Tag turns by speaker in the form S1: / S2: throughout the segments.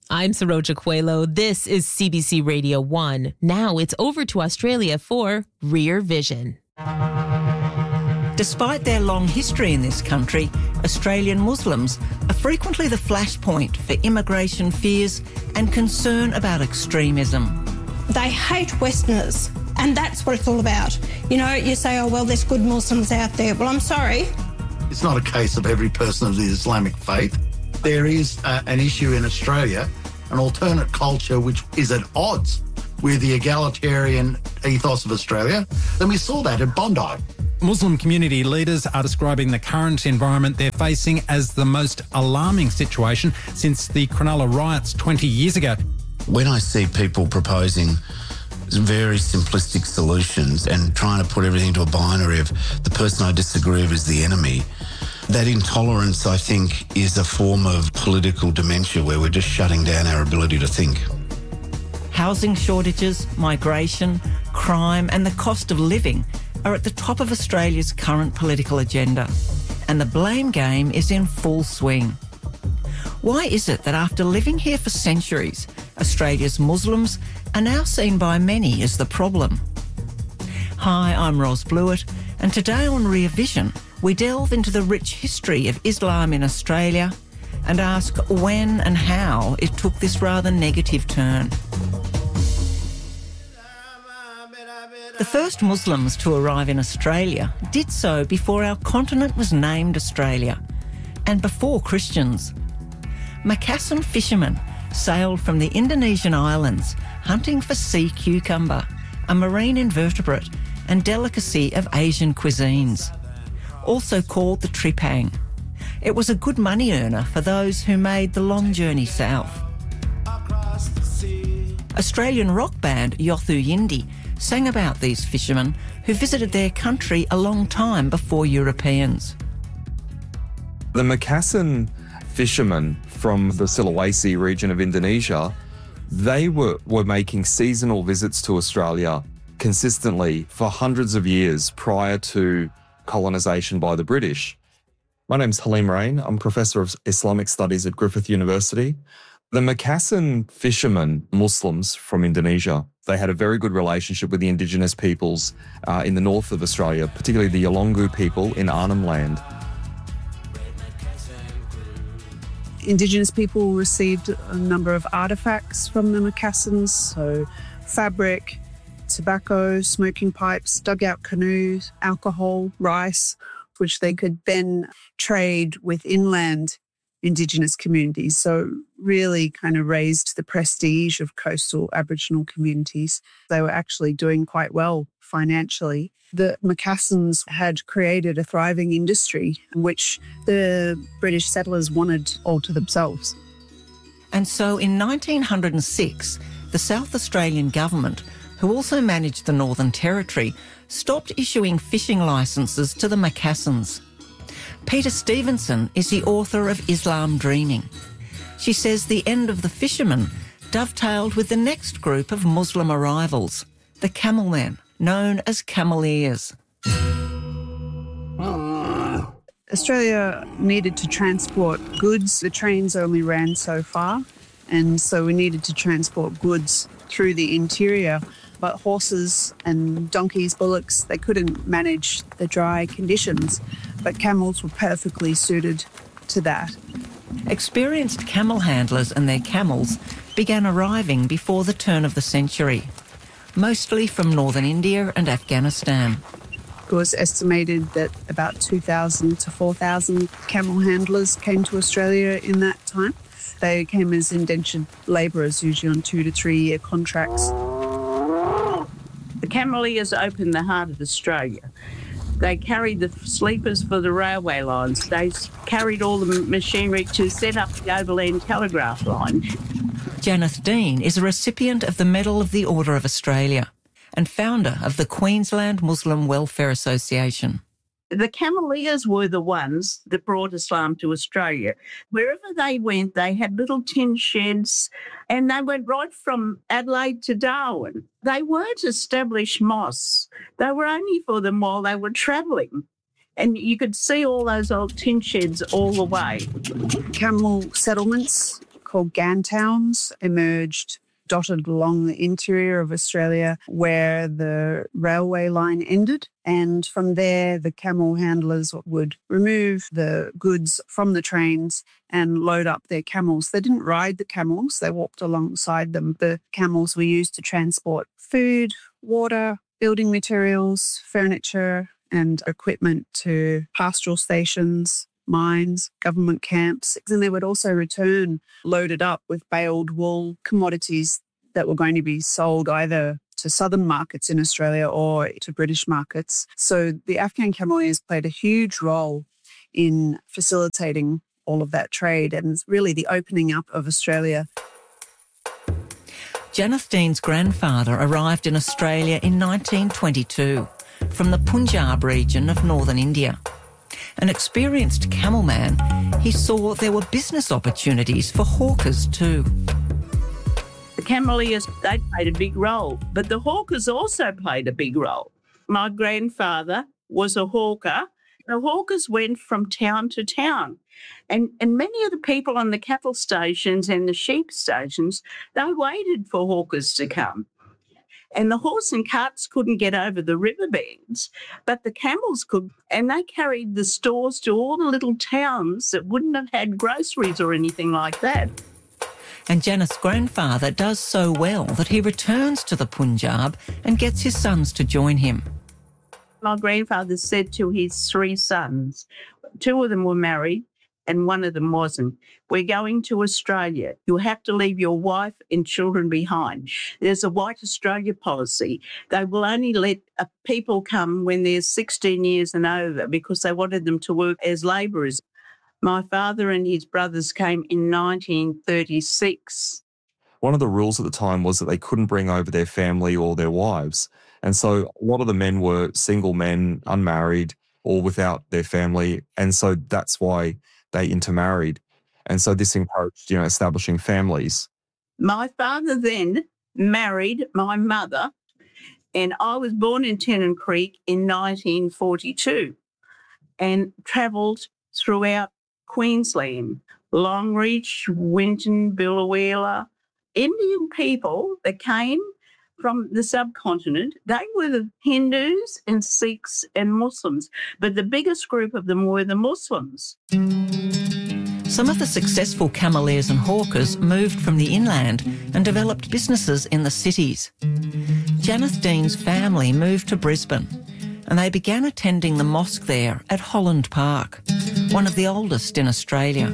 S1: I'm Saroja Coelho. This is CBC Radio 1. Now it's over to Australia for Rear Vision.
S2: Despite their long history in this country, Australian Muslims are frequently the flashpoint for immigration fears and concern about extremism.
S3: They hate Westerners, and that's what it's all about. You know, you say, oh, well, there's good Muslims out there. Well, I'm sorry.
S4: It's not a case of every person of the Islamic faith. There is an issue in Australia, an alternate culture which is at odds with the egalitarian ethos of Australia. And we saw that at Bondi.
S5: Muslim community leaders are describing the current environment they're facing as the most alarming situation since the Cronulla riots 20 years ago.
S6: When I see people proposing very simplistic solutions and trying to put everything into a binary of the person I disagree with is the enemy, that intolerance, I think, is a form of political dementia where we're just shutting down our ability to think.
S2: Housing shortages, migration, crime and the cost of living are at the top of Australia's current political agenda, and the blame game is in full swing. Why is it that after living here for centuries, Australia's Muslims are now seen by many as the problem? Hi, I'm Ros Blewett, and today on Rear Vision, we delve into the rich history of Islam in Australia and ask when and how it took this rather negative turn. The first Muslims to arrive in Australia did so before our continent was named Australia and before Christians. Macassan fishermen sailed from the Indonesian islands hunting for sea cucumber, a marine invertebrate and delicacy of Asian cuisines, also called the tripang. It was a good money earner for those who made the long journey south. Australian rock band Yothu Yindi sang about these fishermen who visited their country a long time before Europeans.
S7: The Macassan fishermen from the Sulawesi region of Indonesia, they were making seasonal visits to Australia consistently for hundreds of years prior to colonisation by the British. My name's Halim Rain. I'm Professor of Islamic Studies at Griffith University. The Macassan fishermen, Muslims from Indonesia, they had a very good relationship with the indigenous peoples in the north of Australia, particularly the Yolngu people in Arnhem Land.
S8: Indigenous people received a number of artefacts from the Macassans, so fabric, tobacco, smoking pipes, dugout canoes, alcohol, rice, which they could then trade with inland Indigenous communities. So really kind of raised the prestige of coastal Aboriginal communities. They were actually doing quite well financially. The Macassans had created a thriving industry which the British settlers wanted all to themselves.
S2: And so in 1906, the South Australian government, who also managed the Northern Territory, stopped issuing fishing licences to the Macassans. Peter Stevenson is the author of Islam Dreaming. She says the end of the fishermen dovetailed with the next group of Muslim arrivals, the camel men, known as cameleers.
S8: Australia needed to transport goods. The trains only ran so far, and so we needed to transport goods through the interior. But horses and donkeys, bullocks, they couldn't manage the dry conditions, but camels were perfectly suited to that.
S2: Experienced camel handlers and their camels began arriving before the turn of the century, mostly from northern India and Afghanistan.
S8: It was estimated that about 2,000 to 4,000 camel handlers came to Australia in that time. They came as indentured labourers, usually on 2 to 3 year contracts.
S9: The cameleers opened the heart of Australia. They carried the sleepers for the railway lines. They carried all the machinery to set up the overland telegraph line.
S2: Janeth Dean is a recipient of the Medal of the Order of Australia and founder of the Queensland Muslim Welfare Association.
S9: The cameleers were the ones that brought Islam to Australia. Wherever they went, they had little tin sheds, and they went right from Adelaide to Darwin. They weren't established mosques. They were only for them while they were travelling. And you could see all those old tin sheds all the way.
S8: Camel settlements called Gan towns emerged dotted along the interior of Australia where the railway line ended. And from there, the camel handlers would remove the goods from the trains and load up their camels. They didn't ride the camels, they walked alongside them. The camels were used to transport food, water, building materials, furniture, and equipment to pastoral stations, mines, government camps. And they would also return loaded up with baled wool, commodities that were going to be sold either to southern markets in Australia or to British markets. So the Afghan cameleers played a huge role in facilitating all of that trade and really the opening up of Australia.
S2: Janice Dean's grandfather arrived in Australia in 1922 from the Punjab region of northern India. An experienced camel man, he saw there were business opportunities for hawkers too.
S9: The cameleers, they played a big role, but the hawkers also played a big role. My grandfather was a hawker. The hawkers went from town to town. And many of the people on the cattle stations and the sheep stations, they waited for hawkers to come. And the horse and carts couldn't get over the riverbeds, but the camels could, and they carried the stores to all the little towns that wouldn't have had groceries or anything like that.
S2: And Janice's grandfather does so well that he returns to the Punjab and gets his sons to join him.
S9: My grandfather said to his 3 sons, 2 of them were married and 1 of them wasn't, "We're going to Australia. You'll have to leave your wife and children behind. There's a White Australia policy. They will only let people come when they're 16 years and over because they wanted them to work as labourers." My father and his brothers came in 1936.
S7: One of the rules at the time was that they couldn't bring over their family or their wives. And so a lot of the men were single men, unmarried, or without their family. And so that's why they intermarried. And so this encouraged, establishing families.
S9: My father then married my mother, and I was born in Tennant Creek in 1942 and travelled throughout Queensland, Longreach, Winton, Biloela. Indian people that came from the subcontinent, they were the Hindus and Sikhs and Muslims, but the biggest group of them were the Muslims.
S2: Some of the successful cameleers and hawkers moved from the inland and developed businesses in the cities. Janice Dean's family moved to Brisbane and they began attending the mosque there at Holland Park, one of the oldest in Australia.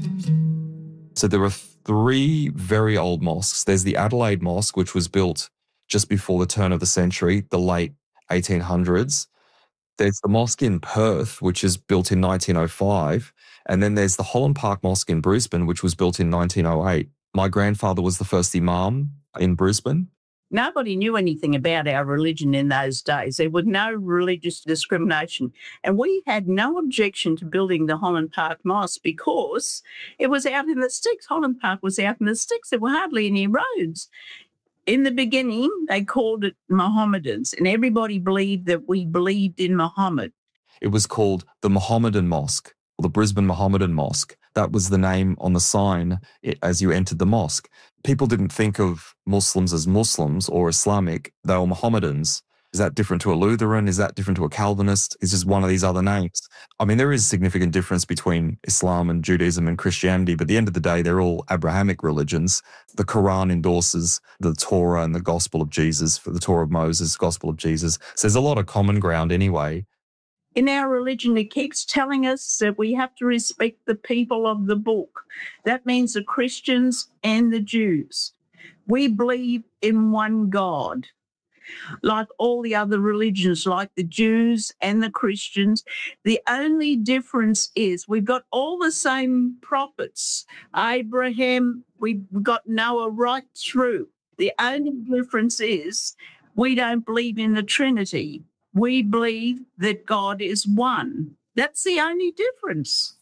S7: So there are 3 very old mosques. There's the Adelaide Mosque, which was built just before the turn of the century, the late 1800s. There's the mosque in Perth, which is built in 1905. And then there's the Holland Park Mosque in Brisbane, which was built in 1908. My grandfather was the first imam in Brisbane.
S9: Nobody knew anything about our religion in those days. There was no religious discrimination. And we had no objection to building the Holland Park Mosque because it was out in the sticks. Holland Park was out in the sticks. There were hardly any roads. In the beginning, they called it Mohammedans, and everybody believed that we believed in Muhammad.
S7: It was called the Mohammedan Mosque, or the Brisbane Mohammedan Mosque. That was the name on the sign as you entered the mosque. People didn't think of Muslims as Muslims or Islamic. They were Mohammedans. Is that different to a Lutheran? Is that different to a Calvinist? Is just one of these other names? I mean, there is a significant difference between Islam and Judaism and Christianity, but at the end of the day, they're all Abrahamic religions. The Quran endorses the Torah and the Gospel of Jesus, for the Torah of Moses, Gospel of Jesus. So there's a lot of common ground anyway.
S9: In our religion, it keeps telling us that we have to respect the people of the book. That means the Christians and the Jews. We believe in one God. Like all the other religions, like the Jews and the Christians, the only difference is we've got all the same prophets. Abraham, we've got Noah right through. The only difference is we don't believe in the Trinity. We believe that God is one. That's the only difference.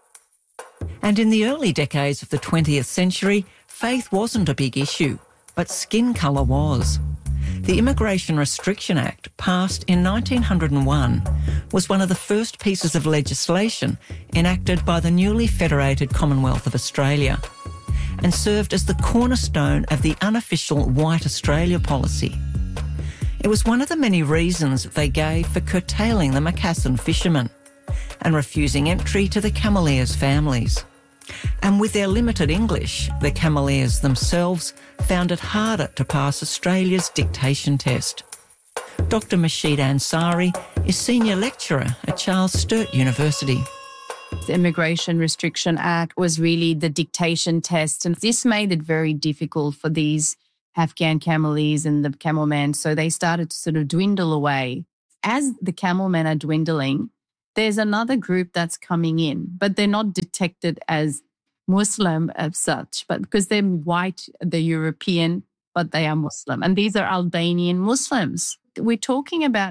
S2: And in the early decades of the 20th century, faith wasn't a big issue, but skin colour was. The Immigration Restriction Act, passed in 1901, was one of the first pieces of legislation enacted by the newly federated Commonwealth of Australia. and served as the cornerstone of the unofficial White Australia policy. It was one of the many reasons they gave for curtailing the Macassan fishermen and refusing entry to the Cameleers' families. And with their limited English, the Cameleers themselves found it harder to pass Australia's dictation test. Dr Masheed Ansari is Senior Lecturer at Charles Sturt University.
S10: The Immigration Restriction Act was really the dictation test, and this made it very difficult for these Afghan Cameleers and the camelmen, so they started to sort of dwindle away. As the camelmen are dwindling, there's another group that's coming in, but they're not detected as Muslim as such, but because they're white, they're European, but they are Muslim. And these are Albanian Muslims. We're talking about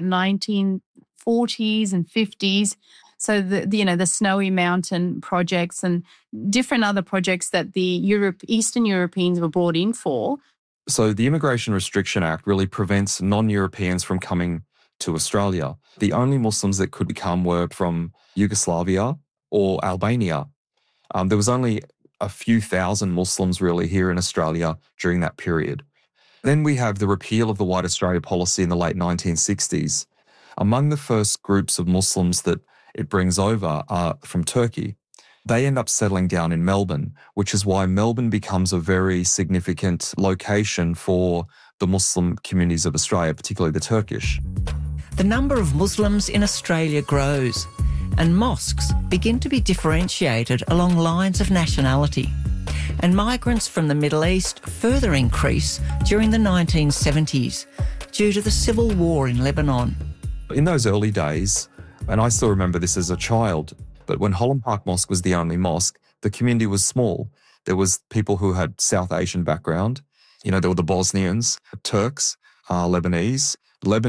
S10: 1940s and 50s. So the Snowy Mountain projects and different other projects that the Eastern Europeans were brought in for.
S7: So the Immigration Restriction Act really prevents non-Europeans from coming to Australia. The only Muslims that could come were from Yugoslavia or Albania. There was only a few thousand Muslims really here in Australia during that period. Then we have the repeal of the White Australia policy in the late 1960s. Among the first groups of Muslims that it brings over are from Turkey. They end up settling down in Melbourne, which is why Melbourne becomes a very significant location for the Muslim communities of Australia, particularly the Turkish.
S2: The number of Muslims in Australia grows, and mosques begin to be differentiated along lines of nationality. And migrants from the Middle East further increase during the 1970s due to the civil war in Lebanon.
S7: In those early days, and I still remember this as a child, but when Holland Park Mosque was the only mosque, the community was small. There was people who had South Asian background. There were the Bosnians, Turks, Lebanese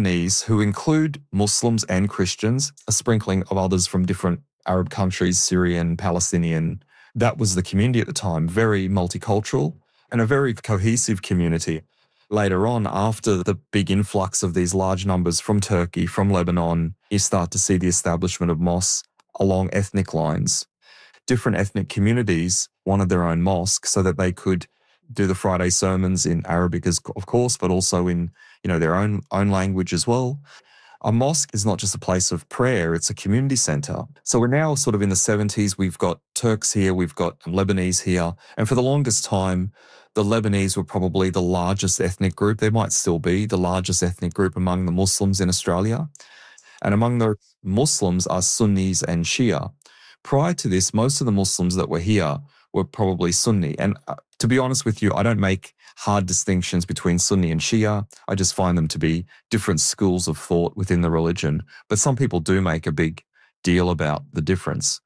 S7: who include Muslims and Christians, a sprinkling of others from different Arab countries, Syrian, Palestinian. That was the community at the time, very multicultural and a very cohesive community. Later on, after the big influx of these large numbers from Turkey, from Lebanon, you start to see the establishment of mosques along ethnic lines. Different ethnic communities wanted their own mosque so that they could do the Friday sermons in Arabic, of course, but also in their own language as well. A mosque is not just a place of prayer, it's a community centre. So we're now sort of in the 70s, we've got Turks here, we've got Lebanese here. And for the longest time, the Lebanese were probably the largest ethnic group. They might still be the largest ethnic group among the Muslims in Australia. And among the Muslims are Sunnis and Shia. Prior to this, most of the Muslims that were here were probably Sunni. And to be honest with you, I don't make hard distinctions between Sunni and Shia. I just find them to be different schools of thought within the religion. But some people do make a big deal about the difference.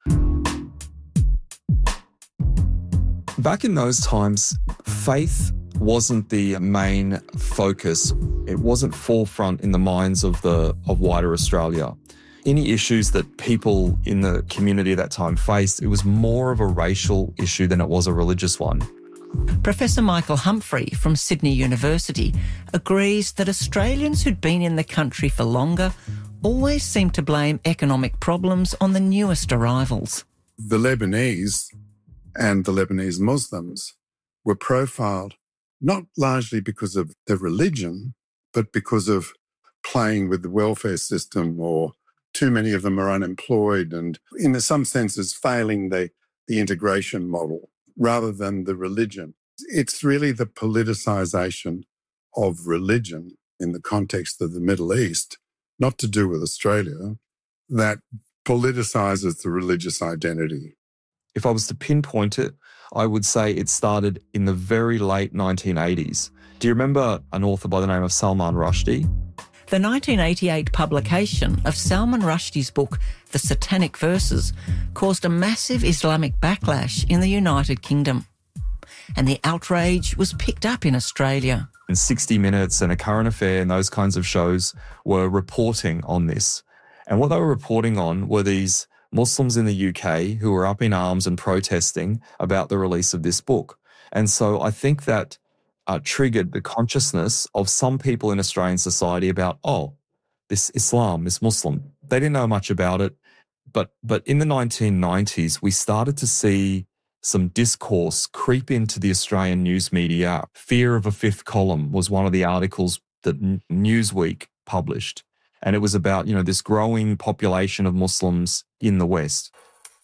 S7: Back in those times, faith wasn't the main focus. It wasn't forefront in the minds of wider Australia. Any issues that people in the community at that time faced, it was more of a racial issue than it was a religious one.
S2: Professor Michael Humphrey from Sydney University agrees that Australians who'd been in the country for longer always seem to blame economic problems on the newest arrivals.
S11: The Lebanese and the Lebanese Muslims were profiled not largely because of their religion, but because of playing with the welfare system, or too many of them are unemployed and in some senses failing the integration model rather than the religion. It's really the politicisation of religion in the context of the Middle East, not to do with Australia, that politicises the religious identity.
S7: If I was to pinpoint it, I would say it started in the very late 1980s. Do you remember an author by the name of Salman Rushdie?
S2: The 1988 publication of Salman Rushdie's book, The Satanic Verses, caused a massive Islamic backlash in the United Kingdom. And the outrage was picked up in Australia.
S7: And 60 Minutes and A Current Affair and those kinds of shows were reporting on this. And what they were reporting on were these Muslims in the UK who were up in arms and protesting about the release of this book. And so I think that triggered the consciousness of some people in Australian society about, this Islam, this Muslim. They didn't know much about it. But in the 1990s, we started to see some discourse creep into the Australian news media. Fear of a fifth column was one of the articles that Newsweek published. And it was about, this growing population of Muslims in the West.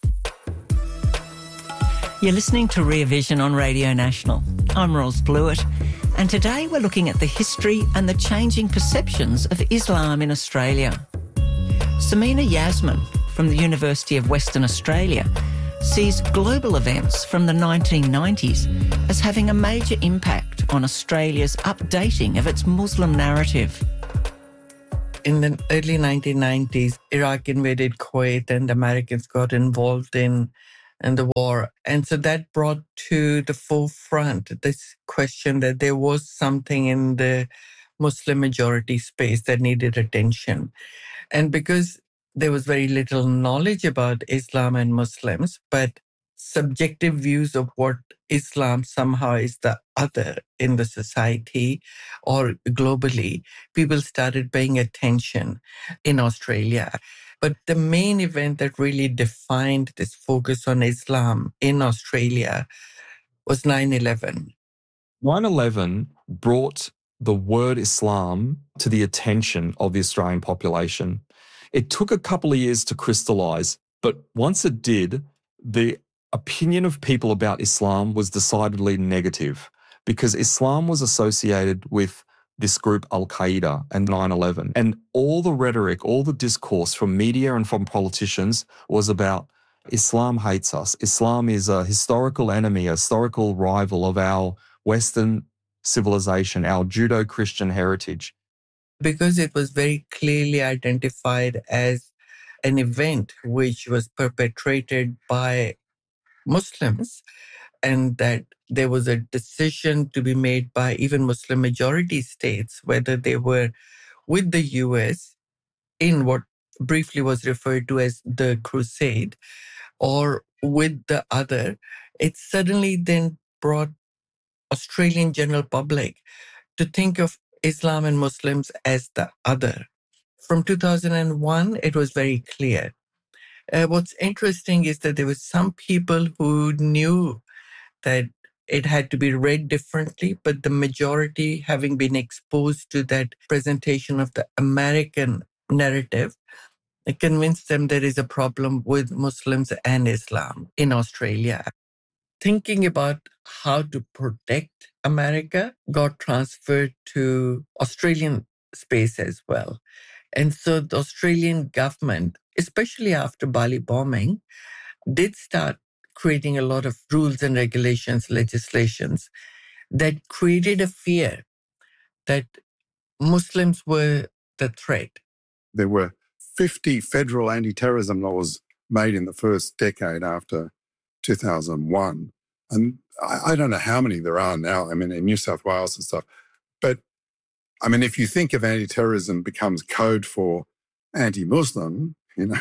S2: You're listening to Rear Vision on Radio National. I'm Ros Blewett, and today we're looking at the history and the changing perceptions of Islam in Australia. Samina Yasmin from the University of Western Australia sees global events from the 1990s as having a major impact on Australia's updating of its Muslim narrative.
S12: In the early 1990s, Iraq invaded Kuwait and Americans got involved in the war. And so that brought to the forefront this question that there was something in the Muslim majority space that needed attention. And because there was very little knowledge about Islam and Muslims, but subjective views of what Islam somehow is the other in the society or globally, people started paying attention in Australia. But the main event that really defined this focus on Islam in Australia was 9/11.
S7: 9/11 brought the word Islam to the attention of the Australian population. It took a couple of years to crystallise, but once it did, the opinion of people about Islam was decidedly negative because Islam was associated with this group Al-Qaeda and 9/11. And all the rhetoric, all the discourse from media and from politicians was about Islam hates us. Islam is a historical enemy, a historical rival of our Western civilization, our Judeo-Christian heritage.
S12: Because it was very clearly identified as an event which was perpetrated by Muslims, and that there was a decision to be made by even Muslim majority states, whether they were with the US in what briefly was referred to as the Crusade or with the other, it suddenly then brought Australian general public to think of Islam and Muslims as the other. From 2001, it was very clear. What's interesting is that there were some people who knew that it had to be read differently, but the majority, having been exposed to that presentation of the American narrative, it convinced them there is a problem with Muslims and Islam in Australia. Thinking about how to protect America got transferred to Australian space as well. And so the Australian government, especially after Bali bombing, did start creating a lot of rules and regulations, legislations that created a fear that Muslims were the threat.
S11: There were 50 federal anti-terrorism laws made in the first decade after 2001. And I don't know how many there are now, in New South Wales and stuff. But, if you think of anti-terrorism becomes code for anti-Muslim,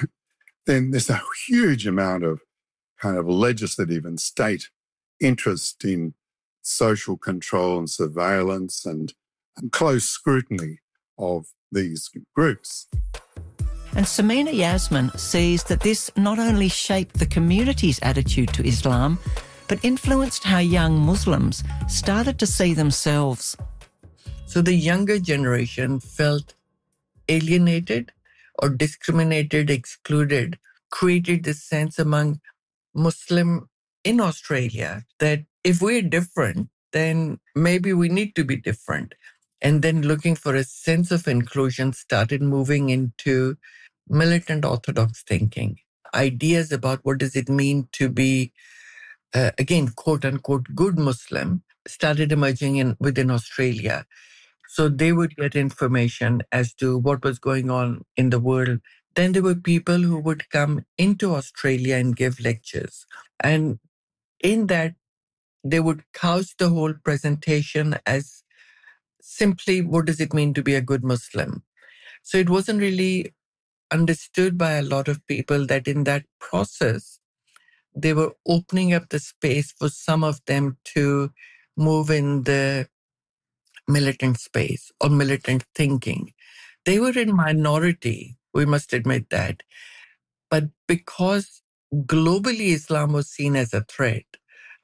S11: then there's a huge amount of kind of legislative and state interest in social control and surveillance and close scrutiny of these groups.
S2: And Samina Yasmin sees that this not only shaped the community's attitude to Islam, but influenced how young Muslims started to see themselves.
S12: So the younger generation felt alienated or discriminated, excluded, created this sense among Muslim in Australia that if we're different, then maybe we need to be different. And then looking for a sense of inclusion started moving into militant orthodox thinking, ideas about what does it mean to be, again, quote unquote, good Muslim started emerging within Australia. So they would get information as to what was going on in the world. Then there were people who would come into Australia and give lectures. And in that, they would couch the whole presentation as simply, what does it mean to be a good Muslim? So it wasn't really understood by a lot of people that in that process, they were opening up the space for some of them to move in the militant space or militant thinking. They were in minority, we must admit that. But because globally Islam was seen as a threat,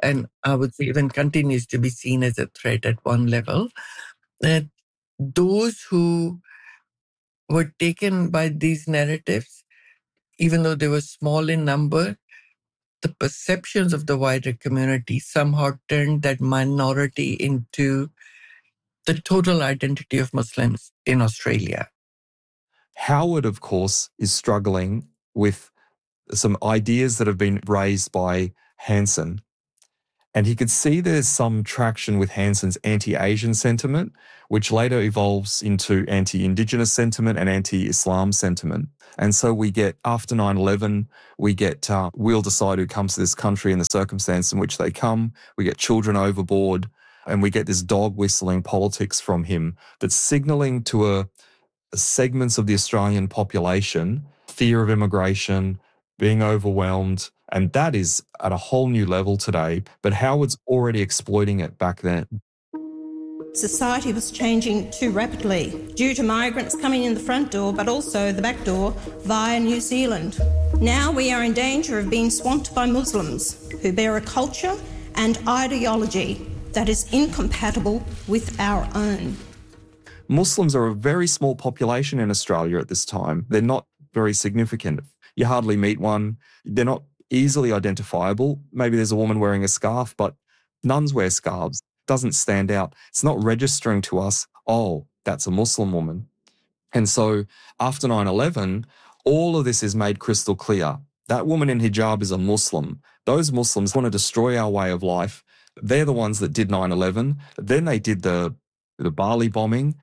S12: and I would say even continues to be seen as a threat at one level, that those who were taken by these narratives, even though they were small in number, the perceptions of the wider community somehow turned that minority into the total identity of Muslims in Australia.
S7: Howard, of course, is struggling with some ideas that have been raised by Hanson. And he could see there's some traction with Hanson's anti-Asian sentiment, which later evolves into anti-Indigenous sentiment and anti-Islam sentiment. And so we get, after 9/11, we get we'll decide who comes to this country and the circumstance in which they come. We get children overboard, and we get this dog whistling politics from him that's signalling to a segments of the Australian population fear of immigration, being overwhelmed, and that is at a whole new level today. But Howard's already exploiting it back then.
S3: Society was changing too rapidly due to migrants coming in the front door, but also the back door via New Zealand. Now we are in danger of being swamped by Muslims who bear a culture and ideology that is incompatible with our own.
S7: Muslims are a very small population in Australia at this time. They're not very significant. You hardly meet one. They're not easily identifiable. Maybe there's a woman wearing a scarf, but nuns wear scarves. Doesn't stand out. It's not registering to us, oh, that's a Muslim woman. And so after 9/11, all of this is made crystal clear. That woman in hijab is a Muslim. Those Muslims want to destroy our way of life. They're the ones that did 9/11. Then they did the Bali bombing.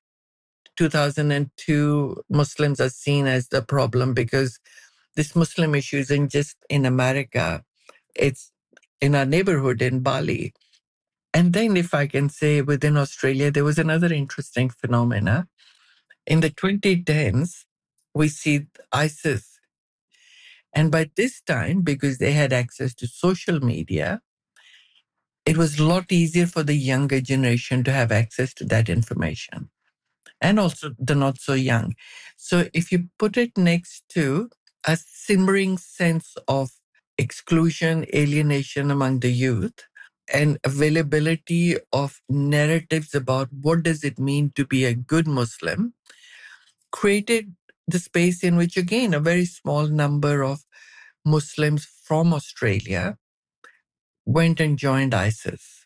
S12: 2002, Muslims are seen as the problem because this Muslim issue isn't just in America. It's in our neighborhood in Bali. And then, if I can say, within Australia, there was another interesting phenomena. In the 2010s, we see ISIS. And by this time, because they had access to social media, it was a lot easier for the younger generation to have access to that information. And also the not so young. So if you put it next to a simmering sense of exclusion, alienation among the youth, and availability of narratives about what does it mean to be a good Muslim, created the space in which, again, a very small number of Muslims from Australia went and joined ISIS.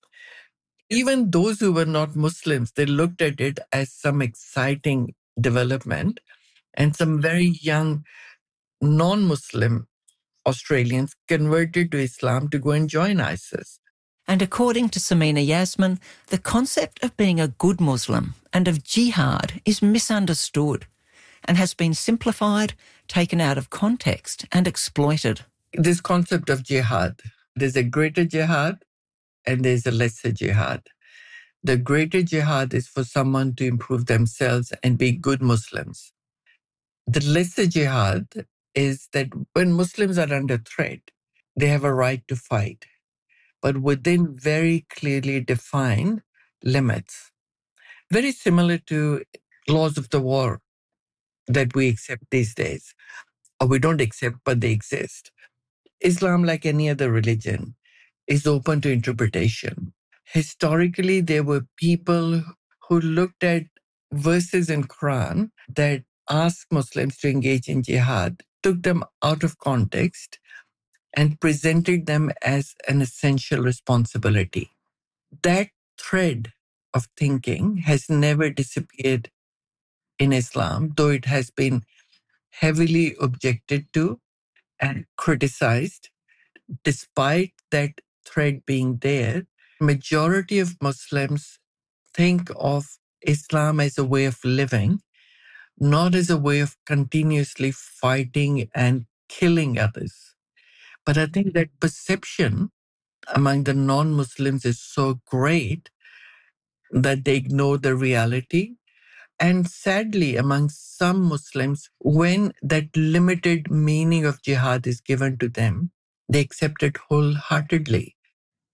S12: Even those who were not Muslims, they looked at it as some exciting development, and some very young non-Muslim Australians converted to Islam to go and join ISIS.
S2: And according to Samina Yasmin, the concept of being a good Muslim and of jihad is misunderstood and has been simplified, taken out of context and exploited.
S12: This concept of jihad, there's a greater jihad and there's a lesser jihad. The greater jihad is for someone to improve themselves and be good Muslims. The lesser jihad is that when Muslims are under threat, they have a right to fight, but within very clearly defined limits. Very similar to laws of the war that we accept these days, or we don't accept, but they exist. Islam, like any other religion, is open to interpretation. Historically, there were people who looked at verses in Quran that asked Muslims to engage in jihad, took them out of context, and presented them as an essential responsibility. That thread of thinking has never disappeared in Islam, though it has been heavily objected to and criticized. Despite that thread being there, majority of Muslims think of Islam as a way of living, not as a way of continuously fighting and killing others. But I think that perception among the non-Muslims is so great that they ignore the reality. And sadly, among some Muslims, when that limited meaning of jihad is given to them, they accept it wholeheartedly.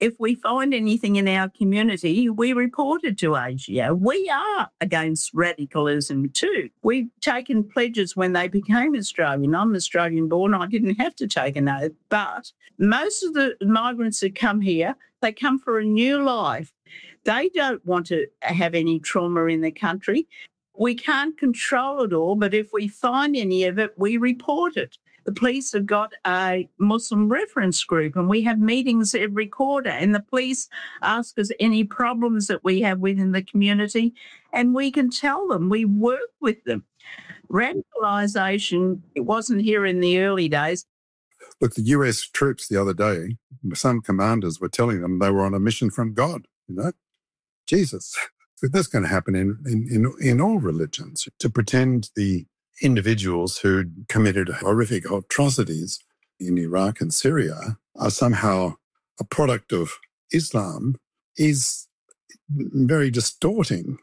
S9: If we find anything in our community, we report it to ASIO. We are against radicalism too. We've taken pledges when they became Australian. I'm Australian born. I didn't have to take an oath. But most of the migrants that come here, they come for a new life. They don't want to have any trauma in the country. We can't control it all, but if we find any of it, we report it. The police have got a Muslim reference group and we have meetings every quarter, and the police ask us any problems that we have within the community and we can tell them. We work with them. Radicalisation, it wasn't here in the early days.
S11: Look, the US troops the other day, some commanders were telling them they were on a mission from God, you know. Jesus, that's going to happen in all religions. To pretend the individuals who committed horrific atrocities in Iraq and Syria are somehow a product of Islam is very distorting.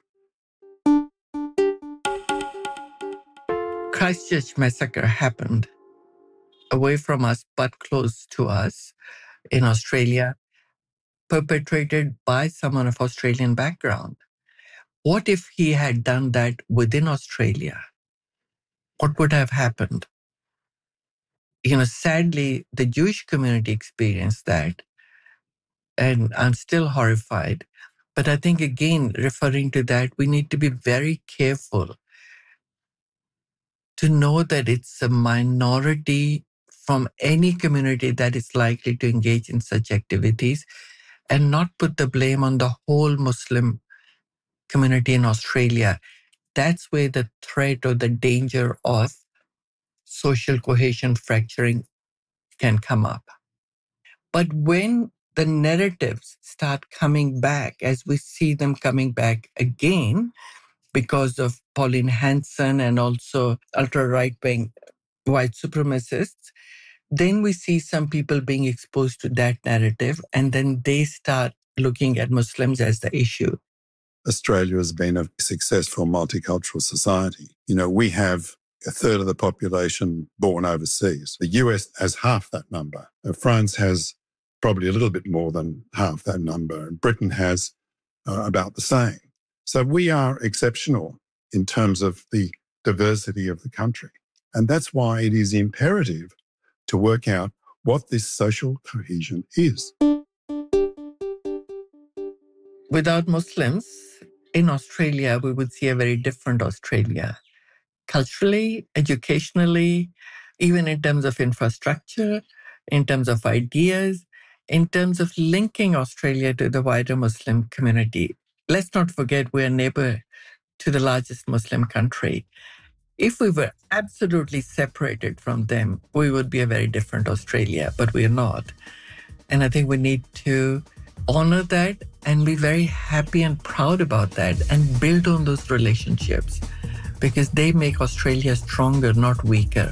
S12: Christchurch massacre happened away from us but close to us in Australia, perpetrated by someone of Australian background. What if he had done that within Australia? What would have happened? You know, sadly, the Jewish community experienced that, and I'm still horrified. But I think, again, referring to that, we need to be very careful to know that it's a minority from any community that is likely to engage in such activities, and not put the blame on the whole Muslim community in Australia. That's where the threat or the danger of social cohesion fracturing can come up. But when the narratives start coming back, as we see them coming back again, because of Pauline Hanson and also ultra-right-wing white supremacists, then we see some people being exposed to that narrative, and then they start looking at Muslims as the issue.
S11: Australia has been a successful multicultural society. You know, we have a third of the population born overseas. The US has half that number. France has probably a little bit more than half that number. And Britain has about the same. So we are exceptional in terms of the diversity of the country. And that's why it is imperative to work out what this social cohesion is.
S12: Without Muslims, in Australia, we would see a very different Australia. Culturally, educationally, even in terms of infrastructure, in terms of ideas, in terms of linking Australia to the wider Muslim community. Let's not forget we're a neighbor to the largest Muslim country. If we were absolutely separated from them, we would be a very different Australia, but we're not. And I think we need to honor that and be very happy and proud about that and build on those relationships, because they make Australia stronger, not weaker.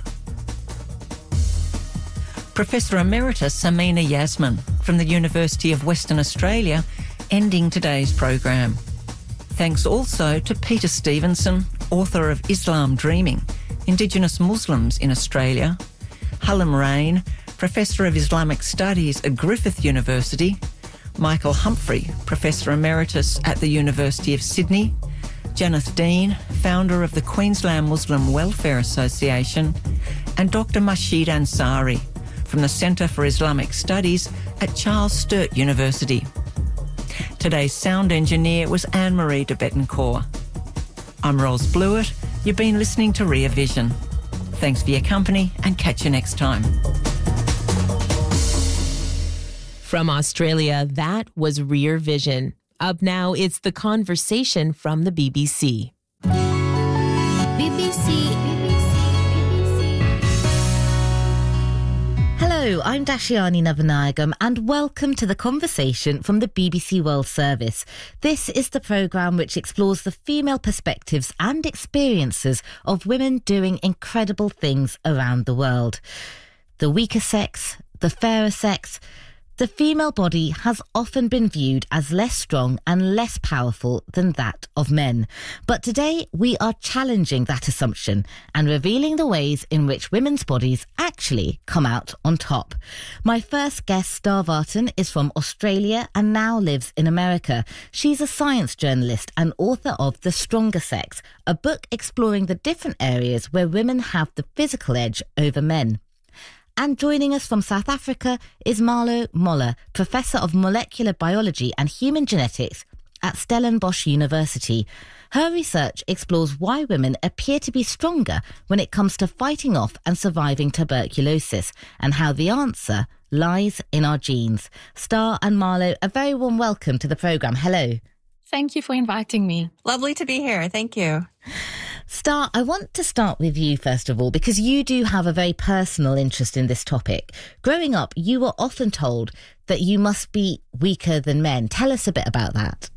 S2: Professor Emeritus Amina Yasmin from the University of Western Australia, ending today's program. Thanks also to Peter Stevenson, author of Islam Dreaming, Indigenous Muslims in Australia, Hallam Rain, Professor of Islamic Studies at Griffith University, Michael Humphrey, Professor Emeritus at the University of Sydney, Janeth Dean, founder of the Queensland Muslim Welfare Association, and Dr. Masheed Ansari from the Centre for Islamic Studies at Charles Sturt University. Today's sound engineer was Anne-Marie de Bettencourt. I'm Ros Blewett. You've been listening to Rear Vision. Thanks for your company and catch you next time.
S1: From Australia, that was Rear Vision. Up now, it's The Conversation from the BBC.
S13: Hello, I'm Dashiani Navanayagam and welcome to The Conversation from the BBC World Service. This is the programme which explores the female perspectives and experiences of women doing incredible things around the world. The weaker sex, the fairer sex, The female body has often been viewed as less strong and less powerful than that of men. But today we are challenging that assumption and revealing the ways in which women's bodies actually come out on top. My first guest, Star Vartan, is from Australia and now lives in America. She's a science journalist and author of The Stronger Sex, a book exploring the different areas where women have the physical edge over men. And joining us from South Africa is Marlo Moller, Professor of Molecular Biology and Human Genetics at Stellenbosch University. Her research explores why women appear to be stronger when it comes to fighting off and surviving tuberculosis, and how the answer lies in our genes. Star and Marlo, a very warm welcome to the programme. Hello.
S14: Thank you for inviting me.
S15: Lovely to be here. Thank you.
S13: Star, I want to start with you first of all, because you do have a very personal interest in this topic. Growing up, you were often told that you must be weaker than men. Tell us a bit about that.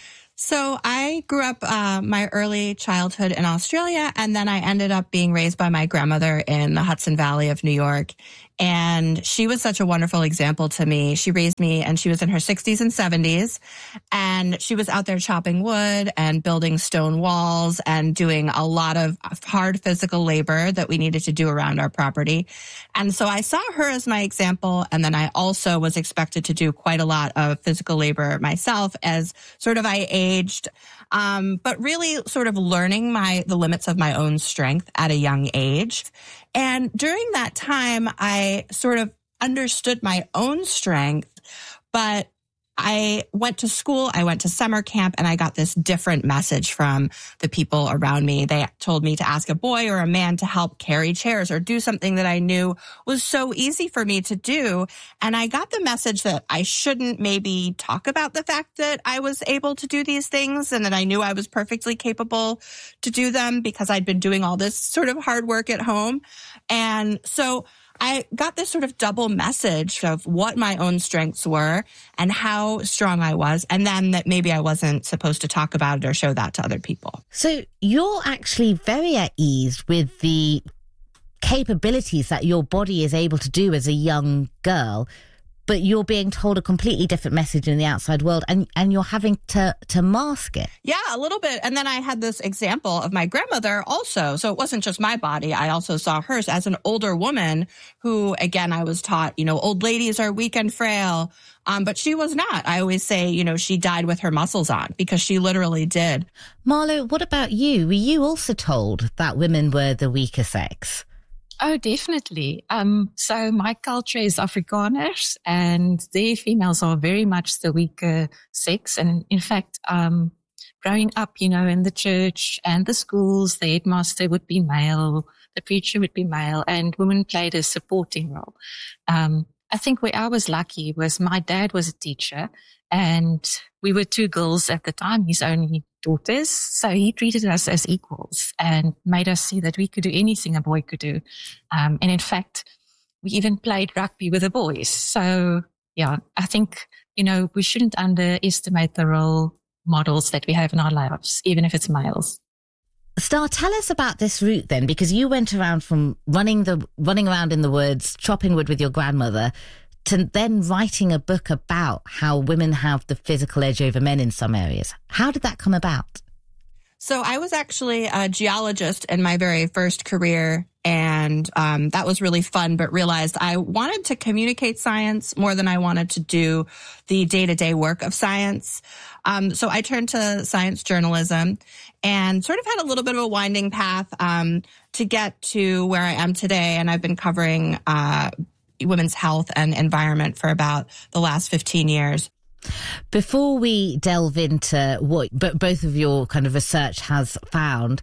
S15: So I grew up my early childhood in Australia, and then I ended up being raised by my grandmother in the Hudson Valley of New York. And she was such a wonderful example to me. She raised me, and she was in her 60s and 70s, and she was out there chopping wood and building stone walls and doing a lot of hard physical labor that we needed to do around our property. And so I saw her as my example, and then I also was expected to do quite a lot of physical labor myself as sort of I aged, but really sort of learning the limits of my own strength at a young age. And during that time, I sort of understood my own strength, but I went to school, I went to summer camp, and I got this different message from the people around me. They told me to ask a boy or a man to help carry chairs or do something that I knew was so easy for me to do. And I got the message that I shouldn't maybe talk about the fact that I was able to do these things and that I knew I was perfectly capable to do them because I'd been doing all this sort of hard work at home. And so I got this sort of double message of what my own strengths were and how strong I was, and then that maybe I wasn't supposed to talk about it or show that to other people.
S13: So you're actually very at ease with the capabilities that your body is able to do as a young girl, but you're being told a completely different message in the outside world, and you're having to mask it.
S15: Yeah, a little bit. And then I had this example of my grandmother also. So it wasn't just my body. I also saw hers as an older woman who, again, I was taught, old ladies are weak and frail. But she was not. I always say, she died with her muscles on, because she literally did.
S13: Marlo, what about you? Were you also told that women were the weaker sex?
S14: Oh, definitely. So my culture is Afrikaners, and their females are very much the weaker sex. And in fact, growing up, in the church and the schools, the headmaster would be male, the preacher would be male, and women played a supporting role. I think where I was lucky was my dad was a teacher, and we were two girls at the time, his only daughters. So he treated us as equals and made us see that we could do anything a boy could do. And in fact, we even played rugby with the boys. So yeah, I think, we shouldn't underestimate the role models that we have in our lives, even if it's males.
S13: Star, tell us about this route then, because you went around from running around in the woods, chopping wood with your grandmother, to then writing a book about how women have the physical edge over men in some areas. How did that come about?
S15: So I was actually a geologist in my very first career, and that was really fun, but realized I wanted to communicate science more than I wanted to do the day-to-day work of science. So I turned to science journalism and sort of had a little bit of a winding path to get to where I am today. And I've been covering women's health and environment for about the last 15 years.
S13: Before we delve into what both of your kind of research has found,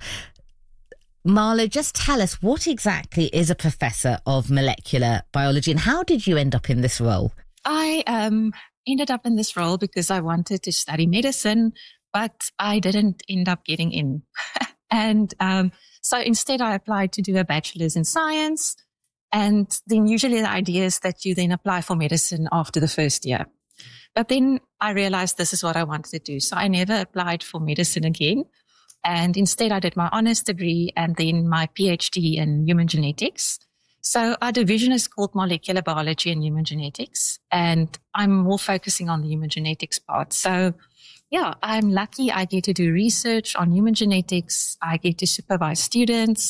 S13: Marlo, just tell us, what exactly is a professor of molecular biology and how did you end up in this role?
S14: I ended up in this role because I wanted to study medicine, but I didn't end up getting in. And so instead I applied to do a bachelor's in science. And then usually the idea is that you then apply for medicine after the first year. But then I realized this is what I wanted to do. So I never applied for medicine again. And instead I did my honors degree and then my PhD in human genetics. So our division is called Molecular Biology and Human Genetics, and I'm more focusing on the human genetics part. So yeah, I'm lucky I get to do research on human genetics. I get to supervise students.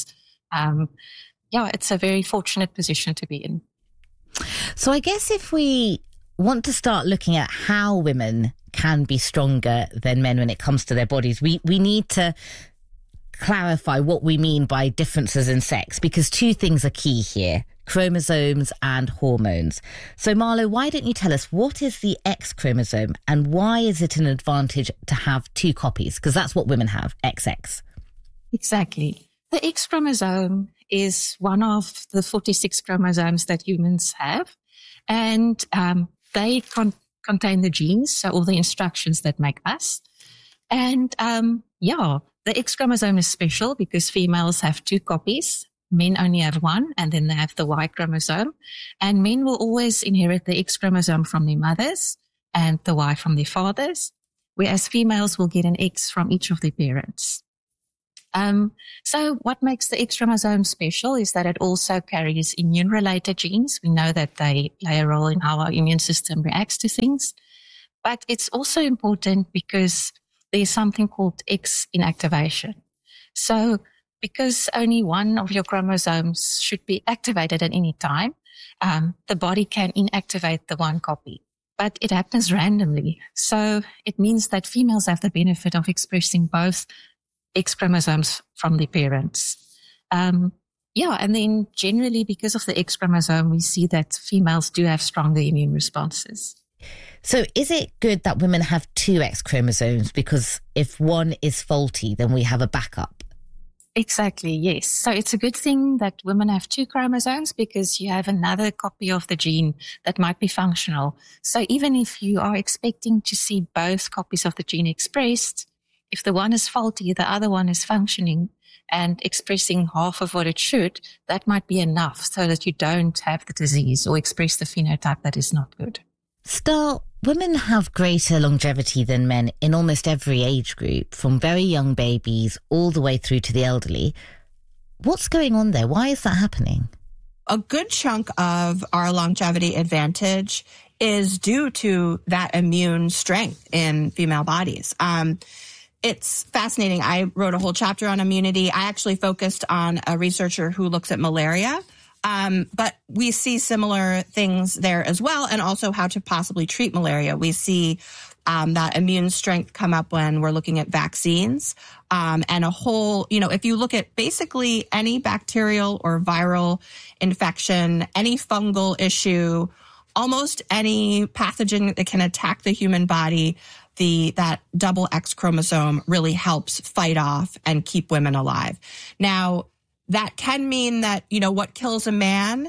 S14: It's a very fortunate position to be in.
S13: So I guess if we want to start looking at how women can be stronger than men when it comes to their bodies, we need to clarify what we mean by differences in sex, because two things are key here: chromosomes and hormones. So Marlo, why don't you tell us, what is the X chromosome and why is it an advantage to have two copies? Because that's what women have, XX.
S14: Exactly. The X chromosome is one of the 46 chromosomes that humans have, and they contain the genes, so all the instructions that make us. And the X chromosome is special because females have two copies. Men only have one, and then they have the Y chromosome. And men will always inherit the X chromosome from their mothers and the Y from their fathers, whereas females will get an X from each of their parents. So what makes the X chromosome special is that it also carries immune-related genes. We know that they play a role in how our immune system reacts to things. But it's also important because there's something called X inactivation. So because only one of your chromosomes should be activated at any time, the body can inactivate the one copy. But it happens randomly. So it means that females have the benefit of expressing both X chromosomes from their parents. And then generally because of the X chromosome, we see that females do have stronger immune responses.
S13: So is it good that women have two X chromosomes? Because if one is faulty, then we have a backup.
S14: Exactly, yes. So it's a good thing that women have two chromosomes because you have another copy of the gene that might be functional. So even if you are expecting to see both copies of the gene expressed, if the one is faulty, the other one is functioning and expressing half of what it should, that might be enough so that you don't have the disease or express the phenotype that is not good.
S13: Star, women have greater longevity than men in almost every age group, from very young babies all the way through to the elderly. What's going on there? Why is that happening?
S15: A good chunk of our longevity advantage is due to that immune strength in female bodies. It's fascinating. I wrote a whole chapter on immunity. I actually focused on a researcher who looks at malaria. But we see similar things there as well, and also how to possibly treat malaria. We see that immune strength come up when we're looking at vaccines, and a whole, if you look at basically any bacterial or viral infection, any fungal issue, almost any pathogen that can attack the human body, that double X chromosome really helps fight off and keep women alive. Now, that can mean that, what kills a man,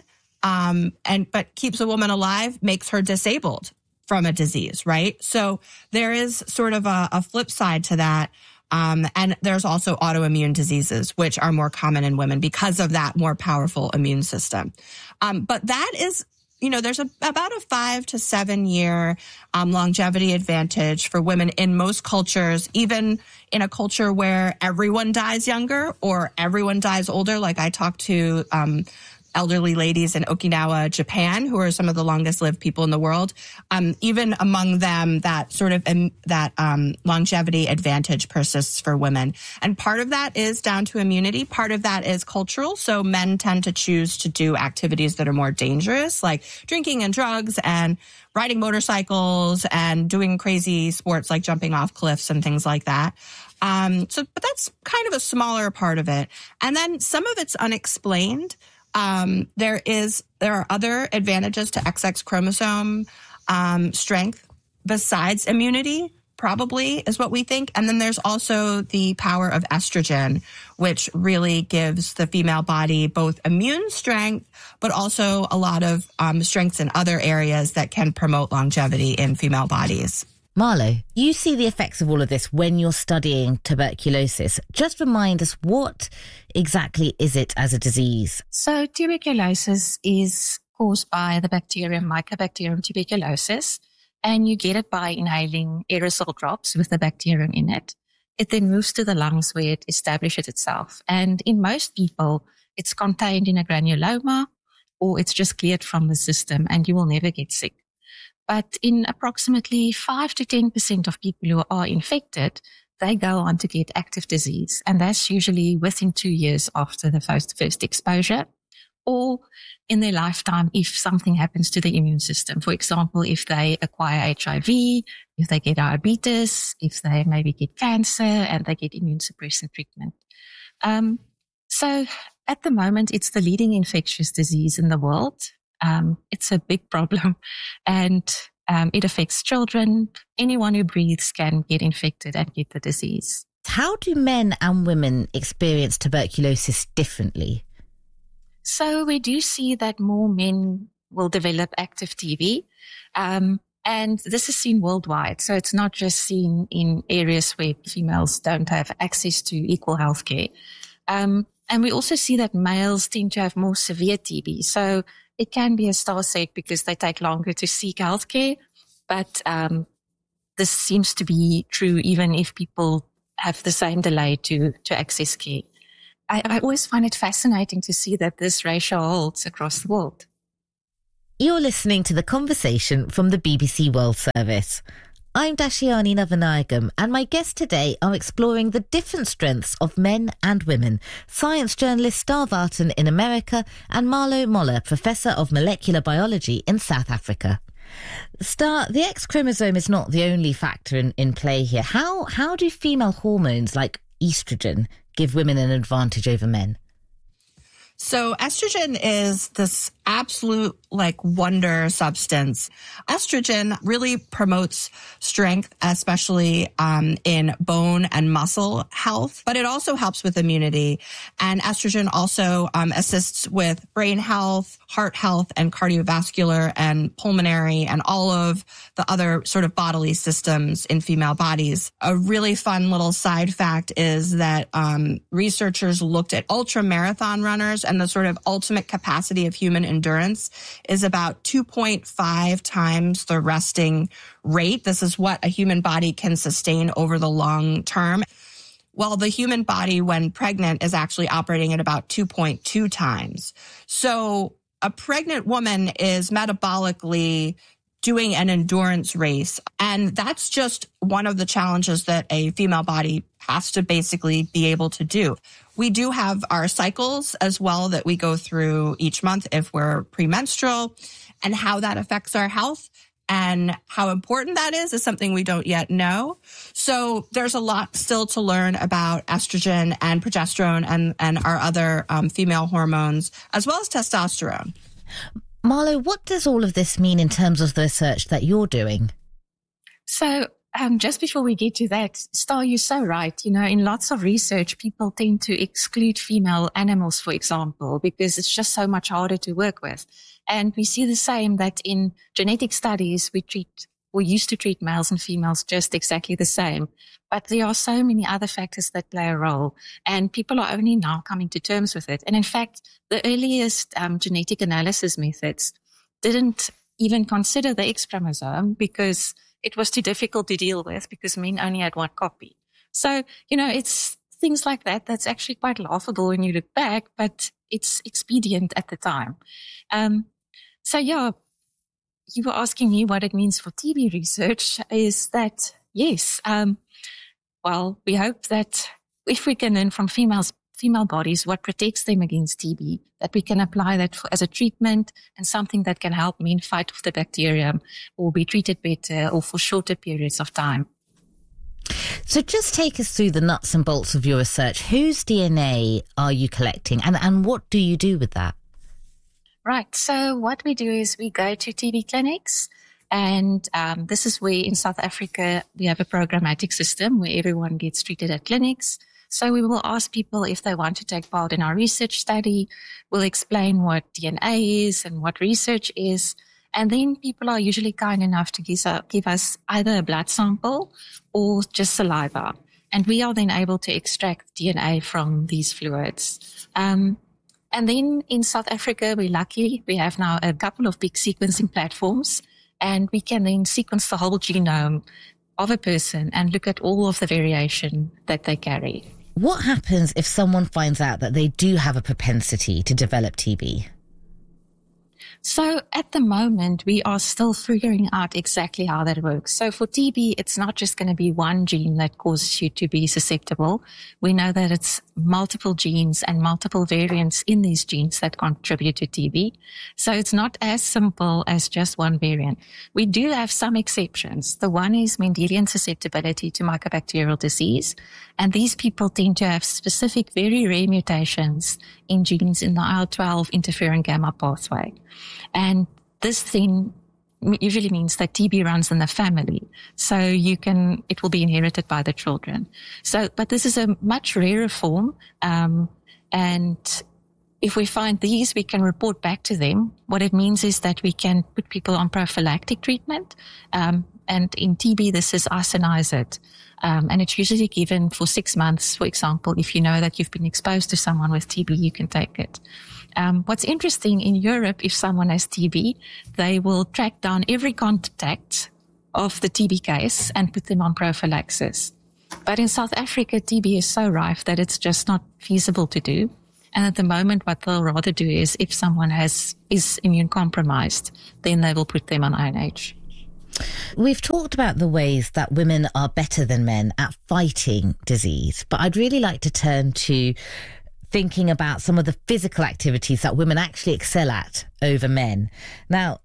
S15: but keeps a woman alive makes her disabled from a disease, right? So there is sort of a flip side to that. And there's also autoimmune diseases, which are more common in women because of that more powerful immune system. But that is, there's about a 5 to 7 year longevity advantage for women in most cultures, even in a culture where everyone dies younger or everyone dies older. Like I talked to elderly ladies in Okinawa, Japan, who are some of the longest lived people in the world. Even among them, that sort of longevity advantage persists for women. And part of that is down to immunity. Part of that is cultural. So men tend to choose to do activities that are more dangerous, like drinking and drugs and riding motorcycles and doing crazy sports like jumping off cliffs and things like that. But that's kind of a smaller part of it. And then some of it's unexplained. There are other advantages to XX chromosome strength besides immunity, probably is what we think. And then there's also the power of estrogen, which really gives the female body both immune strength, but also a lot of strengths in other areas that can promote longevity in female bodies.
S13: Marlo, you see the effects of all of this when you're studying tuberculosis. Just remind us, what exactly is it as a disease?
S14: So tuberculosis is caused by the bacterium Mycobacterium tuberculosis, and you get it by inhaling aerosol drops with the bacterium in it. It then moves to the lungs where it establishes itself. And in most people, it's contained in a granuloma, or it's just cleared from the system and you will never get sick. But in approximately 5 to 10% of people who are infected, they go on to get active disease. And that's usually within 2 years after the first exposure, or in their lifetime if something happens to the immune system. For example, if they acquire HIV, if they get diabetes, if they maybe get cancer and they get immune suppressant treatment. So at the moment, it's the leading infectious disease in the world. It's a big problem, and it affects children. Anyone who breathes can get infected and get the disease.
S13: How do men and women experience tuberculosis differently?
S14: So we do see that more men will develop active TB, and this is seen worldwide. So it's not just seen in areas where females don't have access to equal healthcare. And we also see that males tend to have more severe TB. So it can be, as Star said, because they take longer to seek healthcare. But this seems to be true even if people have the same delay to access care. I always find it fascinating to see that this ratio holds across the world.
S13: You're listening to The Conversation from the BBC World Service. I'm Dashiani Navanayagam, and my guests today are exploring the different strengths of men and women. Science journalist Star Vartan in America and Marlo Moller, Professor of Molecular Biology in South Africa. Star, the X chromosome is not the only factor in play here. How do female hormones like estrogen give women an advantage over men?
S15: So estrogen is this absolute wonder substance. Estrogen really promotes strength, especially in bone and muscle health, but it also helps with immunity. And estrogen also assists with brain health, heart health, and cardiovascular and pulmonary and all of the other sort of bodily systems in female bodies. A really fun little side fact is that researchers looked at ultra marathon runners, and the sort of ultimate capacity of human endurance is about 2.5 times the resting rate. This is what a human body can sustain over the long term. Well, the human body, when pregnant, is actually operating at about 2.2 times. So a pregnant woman is metabolically doing an endurance race. And that's just one of the challenges that a female body has to basically be able to do. We do have our cycles as well that we go through each month if we're premenstrual, and how that affects our health and how important that is something we don't yet know. So there's a lot still to learn about estrogen and progesterone and our other female hormones, as well as testosterone.
S13: Marlo, what does all of this mean in terms of the research that you're doing?
S14: So just before we get to that, Star, you're so right. You know, in lots of research, people tend to exclude female animals, for example, because it's just so much harder to work with. And we see the same that in genetic studies, we used to treat males and females just exactly the same. But there are so many other factors that play a role, and people are only now coming to terms with it. And in fact, the earliest genetic analysis methods didn't even consider the X chromosome because it was too difficult to deal with because men only had one copy. So, you know, it's things like that that's actually quite laughable when you look back, but it's expedient at the time. So, yeah, you were asking me what it means for TB research is that, yes, well, we hope that if we can learn from female bodies what protects them against TB, that we can apply that as a treatment and something that can help men fight off the bacterium or be treated better or for shorter periods of time.
S13: So just take us through the nuts and bolts of your research. Whose DNA are you collecting and what do you do with that?
S14: Right. So what we do is we go to TB clinics, and this is where in South Africa we have a programmatic system where everyone gets treated at clinics. So we will ask people if they want to take part in our research study. We'll explain what DNA is and what research is. And then people are usually kind enough to give us either a blood sample or just saliva. And we are then able to extract DNA from these fluids. And then in South Africa, we're lucky. We have now a couple of big sequencing platforms, and we can then sequence the whole genome of a person and look at all of the variation that they carry.
S13: What happens if someone finds out that they do have a propensity to develop TB?
S14: So at the moment, we are still figuring out exactly how that works. So for TB, it's not just going to be one gene that causes you to be susceptible. We know that it's multiple genes and multiple variants in these genes that contribute to TB. So it's not as simple as just one variant. We do have some exceptions. The one is Mendelian susceptibility to mycobacterial disease. And these people tend to have specific, very rare mutations in genes in the IL-12 interferon gamma pathway. And this thing usually means that TB runs in the family. So it will be inherited by the children. But this is a much rarer form. And if we find these, we can report back to them. What it means is that we can put people on prophylactic treatment. And in TB, this is isoniazid. And it's usually given for 6 months. For example, if you know that you've been exposed to someone with TB, you can take it. What's interesting in Europe, if someone has TB, they will track down every contact of the TB case and put them on prophylaxis. But in South Africa, TB is so rife that it's just not feasible to do. And at the moment, what they'll rather do is if someone is immune compromised, then they will put them on INH.
S13: We've talked about the ways that women are better than men at fighting disease, but I'd really like to turn to thinking about some of the physical activities that women actually excel at over men. Now,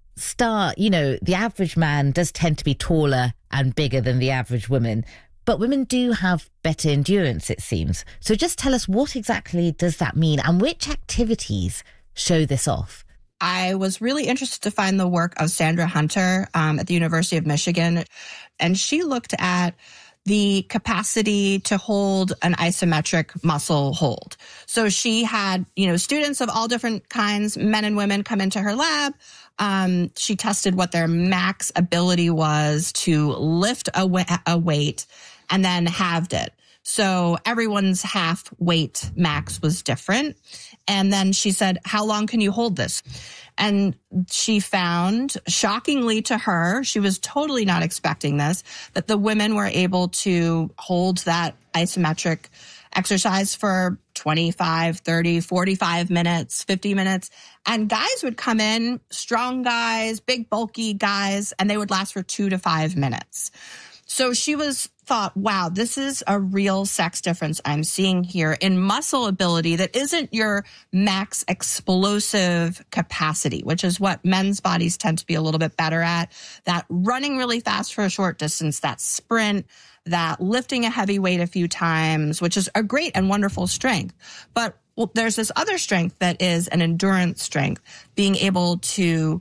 S13: the average man does tend to be taller and bigger than the average woman, but women do have better endurance, it seems. So just tell us, what exactly does that mean and which activities show this off?
S15: I was really interested to find the work of Sandra Hunter at the University of Michigan, and she looked at the capacity to hold an isometric muscle hold. So she had, students of all different kinds, men and women, come into her lab. She tested what their max ability was to lift a weight and then halved it. So everyone's half weight max was different. And then she said, how long can you hold this? And she found, shockingly to her, she was totally not expecting this, that the women were able to hold that isometric exercise for 25, 30, 45 minutes, 50 minutes. And guys would come in, strong guys, big, bulky guys, and they would last for 2 to 5 minutes. So she thought, wow, this is a real sex difference I'm seeing here in muscle ability that isn't your max explosive capacity, which is what men's bodies tend to be a little bit better at. That running really fast for a short distance, that sprint, that lifting a heavy weight a few times, which is a great and wonderful strength. But there's this other strength that is an endurance strength, being able to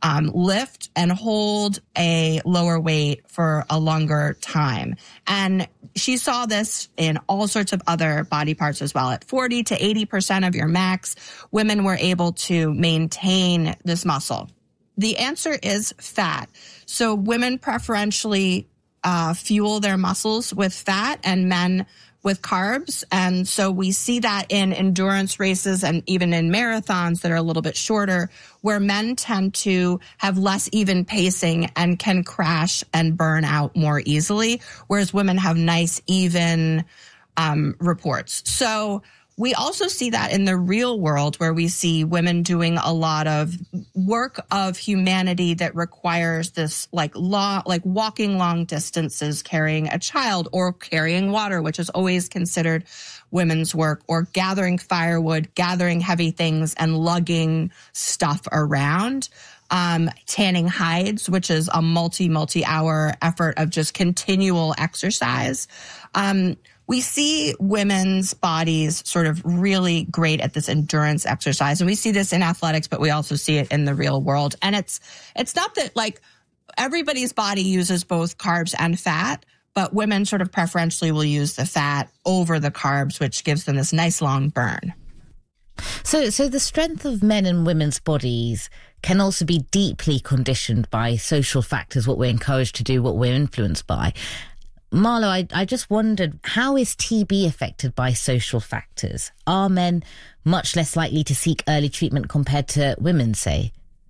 S15: lift and hold a lower weight for a longer time. And she saw this in all sorts of other body parts as well. At 40 to 80% of your max, women were able to maintain this muscle. The answer is fat. So women preferentially fuel their muscles with fat and men with carbs. And so we see that in endurance races and even in marathons that are a little bit shorter, where men tend to have less even pacing and can crash and burn out more easily, whereas women have nice, even reports. So we also see that in the real world, where we see women doing a lot of work of humanity that requires this like walking long distances, carrying a child, or carrying water, which is always considered women's work, or gathering firewood, gathering heavy things and lugging stuff around. Tanning hides, which is a multi-hour effort of just continual exercise. We see women's bodies sort of really great at this endurance exercise. And we see this in athletics, but we also see it in the real world. And it's not that like everybody's body uses both carbs and fat, but women sort of preferentially will use the fat over the carbs, which gives them this nice long burn.
S13: So the strength of men and women's bodies can also be deeply conditioned by social factors, what we're encouraged to do, what we're influenced by. Marlo, I just wondered, how is TB affected by social factors? Are men much less likely to seek early treatment compared to women, say?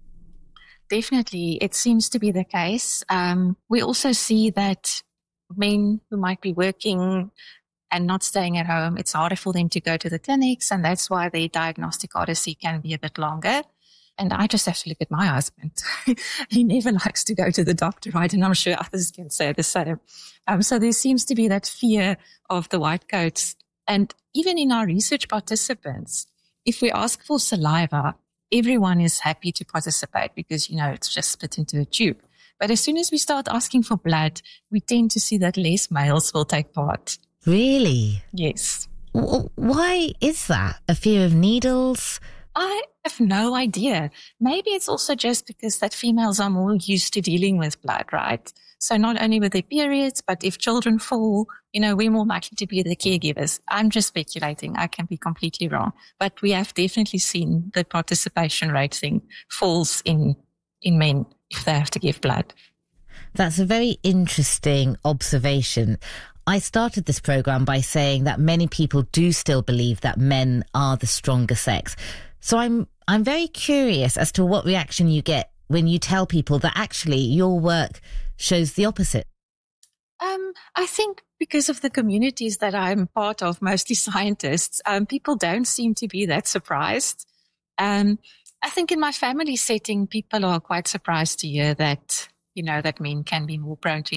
S14: Definitely. It seems to be the case. We also see that men who might be working and not staying at home, it's harder for them to go to the clinics, and that's why their diagnostic odyssey can be a bit longer. And I just have to look at my husband. He never likes to go to the doctor, right? And I'm sure others can say the same. So there seems to be that fear of the white coats. And even in our research participants, if we ask for saliva, everyone is happy to participate because, it's just spit into a tube. But as soon as we start asking for blood, we tend to see that less males will take part.
S13: Really?
S14: Yes.
S13: Why is that? A fear of needles?
S14: I have no idea. Maybe it's also just because that females are more used to dealing with blood, right? So not only with their periods, but if children fall, we're more likely to be the caregivers. I'm just speculating. I can be completely wrong. But we have definitely seen the participation rate thing falls in men if they have to give blood.
S13: That's a very interesting observation. I started this program by saying that many people do still believe that men are the stronger sex. So I'm very curious as to what reaction you get when you tell people that actually your work shows the opposite.
S14: I think because of the communities that I'm part of, mostly scientists, people don't seem to be that surprised. I think in my family setting, people are quite surprised to hear that, that men can be more prone to